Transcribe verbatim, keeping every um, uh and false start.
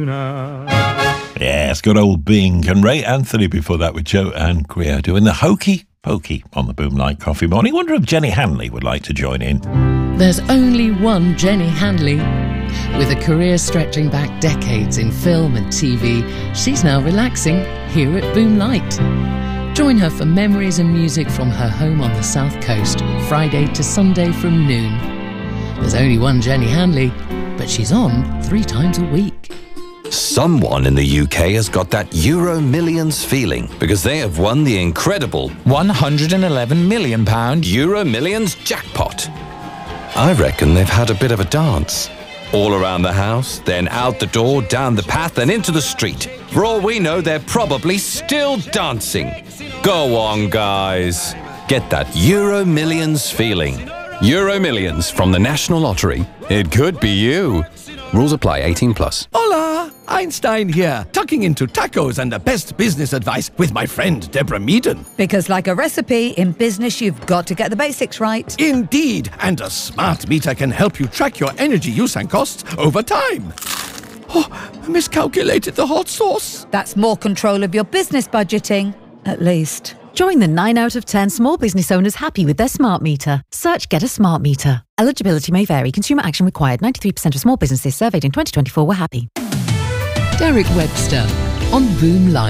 Yes, good old Bing. And Ray Anthony before that with Joe and Greer doing the hokey pokey on the Boomlight Coffee Morning. Wonder if Jenny Hanley would like to join in. There's only one Jenny Hanley. With a career stretching back decades in film and T V, she's now relaxing here at Boomlight. Join her for memories and music from her home on the South Coast, Friday to Sunday from noon. There's only one Jenny Hanley, but she's on three times a week. Someone in the U K has got that Euro Millions feeling because they have won the incredible one hundred eleven million pound Euro Millions jackpot. I reckon they've had a bit of a dance. All around the house, then out the door, down the path and into the street. For all we know, they're probably still dancing. Go on, guys. Get that Euro Millions feeling. Euro Millions from the National Lottery. It could be you. Rules apply, eighteen plus. Hola! Einstein here, tucking into tacos and the best business advice with my friend Deborah Meaden. Because like a recipe, in business you've got to get the basics right. Indeed, and a smart meter can help you track your energy use and costs over time. Oh, I miscalculated the hot sauce. That's more control of your business budgeting, at least. Join the nine out of ten small business owners happy with their smart meter. Search Get a Smart Meter. Eligibility may vary. Consumer action required. ninety-three percent of small businesses surveyed in twenty twenty-four were happy. Derek Webster on Boomlight.